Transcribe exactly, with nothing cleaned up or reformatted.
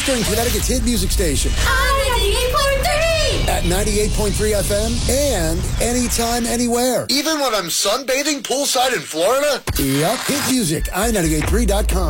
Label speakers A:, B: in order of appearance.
A: Eastern Connecticut's hit music station.
B: ninety-eight point three!
A: At ninety-eight point three F M and anytime, anywhere.
C: Even when I'm sunbathing poolside in Florida?
A: Yep. Hit music, I ninety-eight point three dot com.